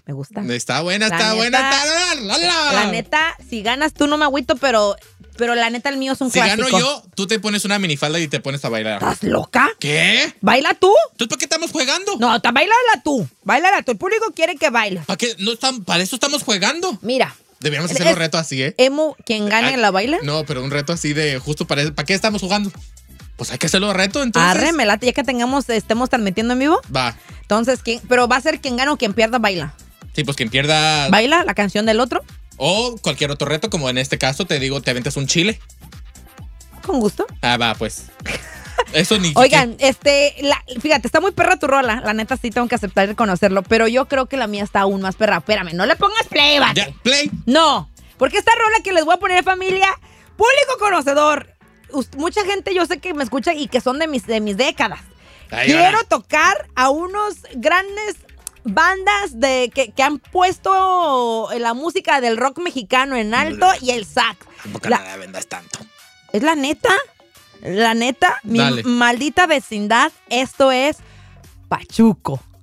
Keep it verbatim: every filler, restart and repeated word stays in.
Me gusta. Está buena, La está neta, buena. Está... La, la. La neta, si ganas tú no me agüito, pero, pero la neta el mío es un si clásico. Si gano yo, tú te pones una minifalda y te pones a bailar. ¿Estás loca? ¿Qué? ¿Baila tú? ¿Entonces para qué estamos jugando? No, bailala tú. Bailala tú. El público quiere que baile. ¿Para qué? No están, para eso estamos jugando. Mira. Deberíamos hacer un reto así, ¿eh? Emo, quien gane ah, la baila. No, pero un reto así de justo para ¿para qué estamos jugando? Pues hay que hacerlo reto, entonces. Arre, me late, ya que tengamos, estemos transmitiendo en vivo. Va. Entonces, ¿quién? Pero va a ser quien gane o quien pierda, baila. Sí, pues quien pierda... ¿Baila la canción del otro? O cualquier otro reto, como en este caso, te digo, te aventas un chile. Con gusto. Ah, va, pues. Eso ni... Oigan, este, la, fíjate, está muy perra tu rola. La neta sí tengo que aceptar y reconocerlo. Pero yo creo que la mía está aún más perra. Espérame, no le pongas play, bate. Ya, play. No, porque esta rola que les voy a poner, familia, público conocedor. Mucha gente yo sé que me escucha y que son de mis, de mis décadas. Ay, Quiero ahora. tocar a unos grandes bandas de que, que han puesto la música del rock mexicano en alto y el sax. Tampoco la, la vendas tanto. ¿Es la neta? La neta, Dale. Mi maldita vecindad, esto es Pachuco.